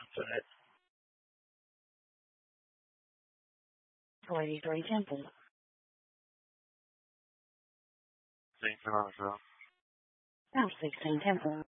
Lady Three Temple. Sim, Fernando João. House 16 Temple.